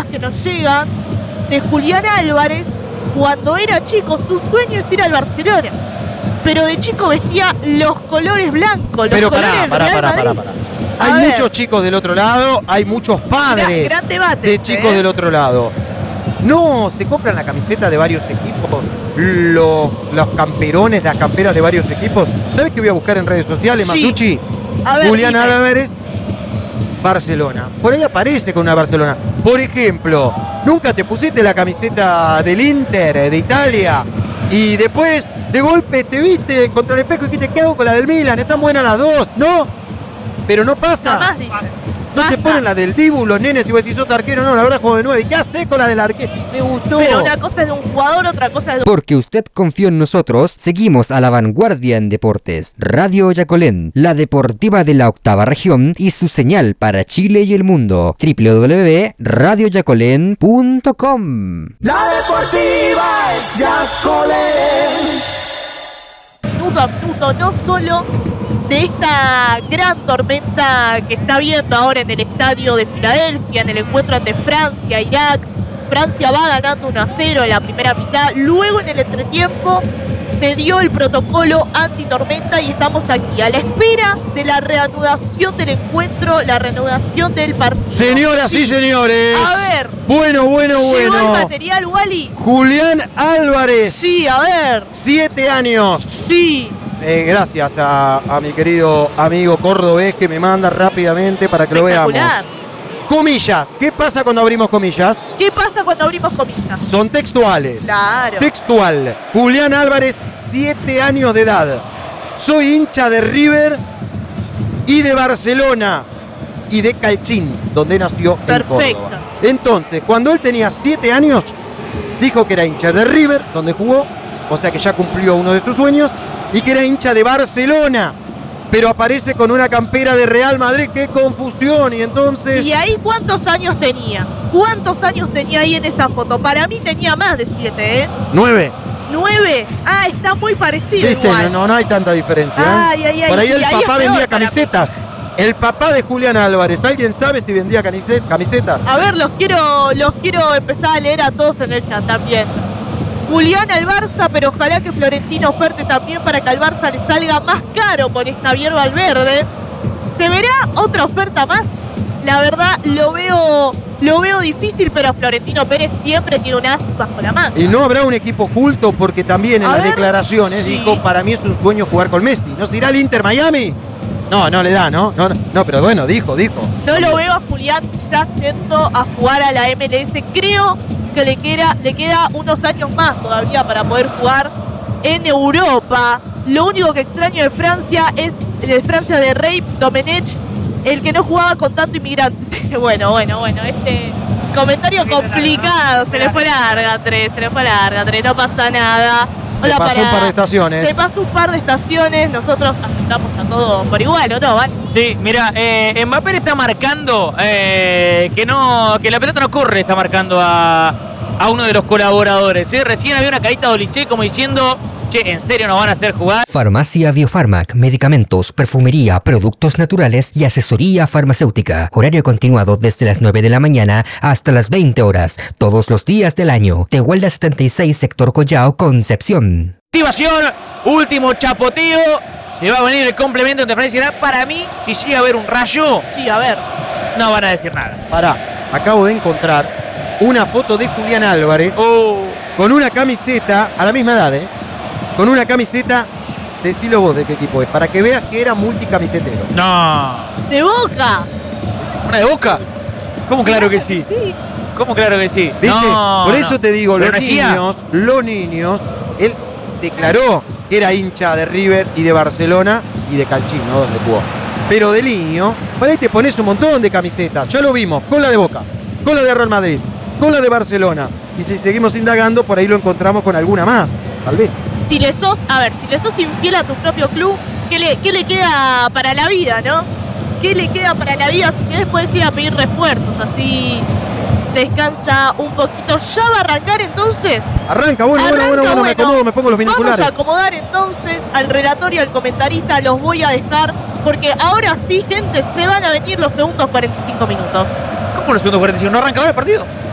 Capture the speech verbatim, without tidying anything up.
que nos llegan de Julián Álvarez. Cuando era chico, su sueño era el Barcelona. Pero de chico vestía los colores blancos, los Pero colores pará, del pará, Real pará, Madrid. pará, pará. Hay A muchos ver. chicos del otro lado, hay muchos padres Gran, gran debate, de este, chicos ¿eh? del otro lado. No, se compran la camiseta de varios equipos, los, los camperones, las camperas de varios equipos. ¿Sabes qué voy a buscar en redes sociales, Sí. Masucci? A ver, Julián dime. Álvarez, Barcelona. Por ahí aparece con una Barcelona. Por ejemplo, ¿nunca te pusiste la camiseta del Inter, de Italia? Y después, de golpe, te viste contra el espejo y dijiste, ¿qué hago con la del Milan? Están buenas las dos, ¿no? Pero no pasa. Jamás dice. No se Basta. ponen la del Dibu, los nenes, y vos decís, sos arquero, no, la verdad juego de nueve. ¿Qué haces con la del arquero? Me gustó. Pero una cosa es de un jugador, otra cosa es de un... Porque usted confió en nosotros, seguimos a la vanguardia en deportes. Radio Yacolén, la deportiva de la octava región y su señal para Chile y el mundo. doble u doble u doble u punto radio yacolén punto com. La deportiva es Yacolén. minuto a minuto, no solo de esta gran tormenta que está viendo ahora en el estadio de Filadelfia, en el encuentro ante Francia, Irak. Francia va ganando uno a cero en la primera mitad. Luego en el entretiempo se dio el protocolo antitormenta y estamos aquí a la espera de la reanudación del encuentro, la reanudación del partido. Señoras y señores. A ver. Bueno, bueno, ¿Llegó el bueno. material, Wally? Julián Álvarez. Sí, a ver. Siete años. Sí. Eh, gracias a, a mi querido amigo cordobés que me manda rápidamente para que lo veamos. Espectacular. Comillas. ¿Qué pasa cuando abrimos comillas? ¿Qué pasa cuando abrimos comillas? Son textuales. Claro. Textual. Julián Álvarez, siete años de edad. Soy hincha de River y de Barcelona y de Calchín, donde nació en Perfecto. Córdoba. Entonces, cuando él tenía siete años, dijo que era hincha de River, donde jugó, o sea que ya cumplió uno de sus sueños, y que era hincha de Barcelona, pero aparece con una campera de Real Madrid. ¡Qué confusión! Y entonces... ¿Y ahí cuántos años tenía? ¿Cuántos años tenía ahí en esta foto? Para mí tenía más de siete, ¿eh? Nueve. ¿Nueve? Ah, está muy parecido ¿Viste? igual. No, no hay tanta diferencia. ¿eh? Ay, ay, ay. Por ahí Sí, el ahí es papá peor vendía para mí. camisetas. El papá de Julián Álvarez. ¿Alguien sabe si vendía camiset- camisetas? A ver, los quiero, los quiero empezar a leer a todos en el chat también. Julián al Barça, pero ojalá que Florentino oferte también para que al Barça le salga más caro por Javier Valverde. ¿Se verá otra oferta más? La verdad, lo veo, lo veo difícil, pero Florentino Pérez siempre tiene un as bajo la manga. Y no habrá un equipo oculto porque también en A las ver, declaraciones sí. dijo, para mí es un sueño jugar con Messi. ¿No se irá al Inter Miami? No, no le da, ¿no? No, no, no, pero bueno, dijo, dijo. No lo veo a Julián ya yendo a jugar a la M L S. Creo que le queda, le queda unos años más todavía para poder jugar en Europa. Lo único que extraño de Francia es de Francia de Rey Domenech, el que no jugaba con tanto inmigrante. Bueno, bueno, bueno, este comentario complicado. Se le fue larga, tres, se le fue larga, tres, no pasa nada. Se Hola, pasó para- un par de estaciones. Se pasó un par de estaciones, nosotros aceptamos a todo por igual, ¿o no? ¿Vale? Sí, mira, eh, Mbappé le está marcando eh, que no, que la pelota no corre, está marcando a, a uno de los colaboradores. ¿eh? Recién había una carita de Olicé como diciendo, che, ¿en serio nos van a hacer jugar? Farmacia Biofarmac, medicamentos, perfumería, productos naturales y asesoría farmacéutica. Horario continuado desde las nueve de la mañana hasta las veinte horas, todos los días del año. Tehuelda setenta y seis, sector Collao, Concepción. Activación, último chapoteo. Se va a venir el complemento entre Francia y Irán. Para mí, si llega a haber un rayo, Sí, a ver. no van a decir nada. Pará, acabo de encontrar una foto de Julián Álvarez Oh. con una camiseta, a la misma edad, ¿eh? Con una camiseta, decilo vos de qué equipo es, para que veas que era multicamisetero. No. ¡De Boca! ¿Una de Boca? ¿Cómo claro que sí? Sí. ¿Cómo claro que sí? ¿Viste? No, Por eso no. te digo, Pero los no hacía. niños, los niños, él declaró que era hincha de River y de Barcelona y de Calchín, ¿no? Donde jugó. Pero de niño, por ahí te pones un montón de camisetas. Ya lo vimos, con la de Boca, con la de Real Madrid, con la de Barcelona. Y si seguimos indagando, por ahí lo encontramos con alguna más, tal vez. Si le sos, a ver, si le sos infiel a tu propio club, ¿qué le, qué le queda para la vida, no? ¿Qué le queda para la vida? Si querés podés ir a pedir refuerzos, así descansa un poquito. ¿Ya va a arrancar entonces? Arranca, bueno, Arranca, bueno, bueno, bueno, me bueno. acomodo, me pongo los binoculares. Vamos a acomodar entonces al relator y al comentarista, los voy a dejar, porque ahora sí, gente, se van a venir los segundos cuarenta y cinco minutos. ¿Cómo los segundos cuarenta y cinco? ¿No arranca ahora el partido?